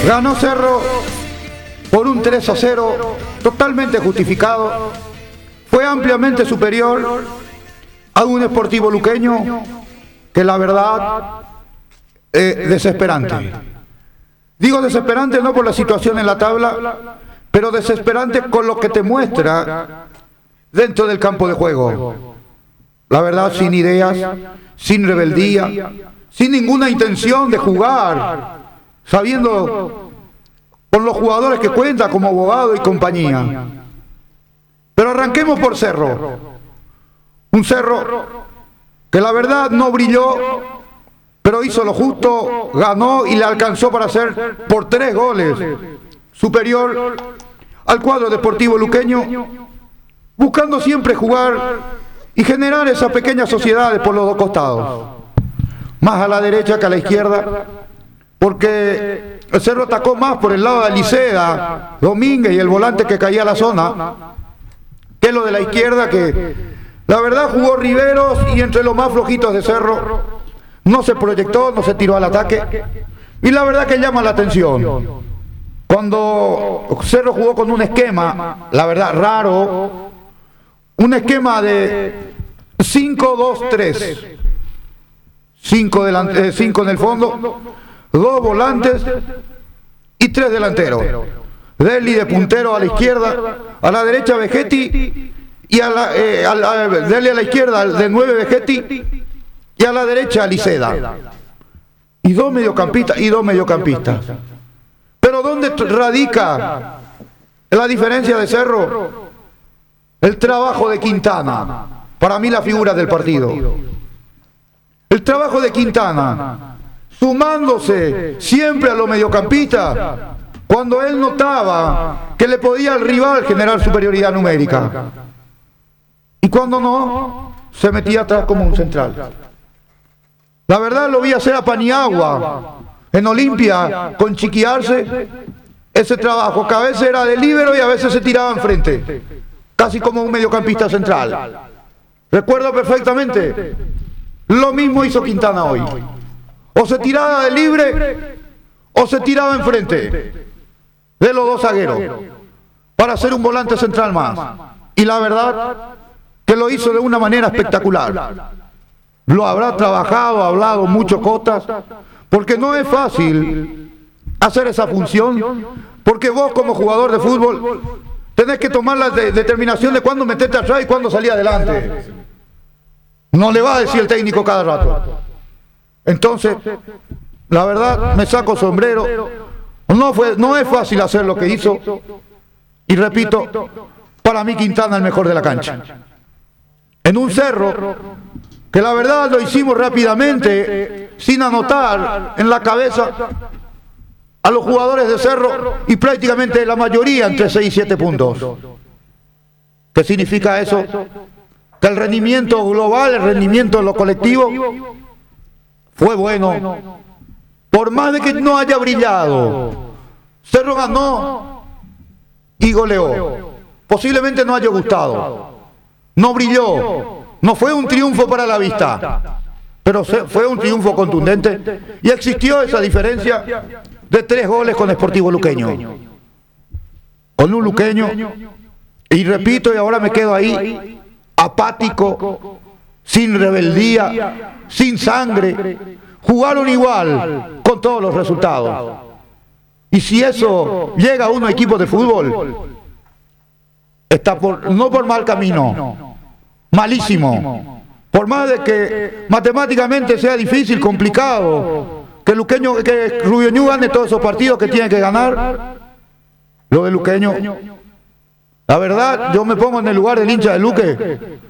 Ganó Cerro por un 3-0 totalmente justificado. Fue ampliamente superior a un Sportivo Luqueño que la verdad desesperante. Digo desesperante no por la situación en la tabla, pero desesperante con lo que te muestra dentro del campo de juego. La verdad, sin ideas, sin rebeldía, sin ninguna intención de jugar, sabiendo con los jugadores que cuenta como abogado y compañía. Pero arranquemos por Cerro. Un Cerro que la verdad no brilló, pero hizo lo justo, ganó y le alcanzó para hacer por 3 goles superior al cuadro deportivo luqueño, buscando siempre jugar y generar esas pequeñas sociedades por los dos costados, más a la derecha que a la izquierda, porque el Cerro atacó más por el lado de Liceda, Domínguez y el volante que caía a la zona, que lo de la izquierda, que la verdad jugó Riveros y entre los más flojitos de Cerro no se proyectó, no se tiró al ataque, y la verdad que llama la atención cuando Cerro jugó con un esquema, la verdad raro, un esquema de 5-2-3, 5 en el fondo, 2 volantes y 3 delanteros. Deli de puntero a la izquierda, a la derecha Vegetti, y Deli a la izquierda de 9 Vegetti, y a la derecha Liceda. Y 2 mediocampistas. Pero ¿dónde radica la diferencia de Cerro? El trabajo de Quintana, para mí la figura del partido. El trabajo de Quintana, sumándose siempre a los mediocampistas, cuando él notaba que le podía al rival generar superioridad numérica. Y cuando no, se metía atrás como un central. La verdad lo vi hacer a Paniagua en Olimpia, con Chiquiarse, ese trabajo, que a veces era de líbero y a veces se tiraba enfrente, casi como un mediocampista central. Recuerdo perfectamente, lo mismo hizo Quintana hoy. O se tiraba de libre, o se tiraba enfrente de los dos zagueros, para hacer un volante central más. Y la verdad que lo hizo de una manera espectacular. Lo habrá trabajado, hablado mucho Cotas, porque no es fácil hacer esa función, porque vos como jugador de fútbol tenés que tomar la determinación de cuándo meterte atrás y cuándo salir adelante. No le va a decir el técnico cada rato. Entonces, la verdad, me saco sombrero. No es fácil hacer lo que hizo. Y repito, para mí Quintana el mejor de la cancha. En un Cerro que la verdad lo hicimos rápidamente, sin anotar en la cabeza a los jugadores de Cerro, y prácticamente la mayoría entre 6 y 7 puntos. ¿Qué significa eso? Que el rendimiento global, el rendimiento de lo colectivo fue bueno. Por más de que no haya brillado, Cerro ganó y goleó. Posiblemente no haya gustado, no brilló, no fue un triunfo para la vista, pero fue un triunfo contundente, y existió esa diferencia de 3 goles con Sportivo Luqueño. Con un luqueño, y repito, y ahora me quedo ahí, apático, sin rebeldía, sin sangre, jugaron igual con todos los resultados. Y si eso llega a un equipo de fútbol, está no por mal camino, malísimo. Por más de que matemáticamente sea difícil, complicado, que Rubio Ñu gane todos esos partidos que tiene que ganar, lo de Luqueño, la verdad, yo me pongo en el lugar del hincha de Luque,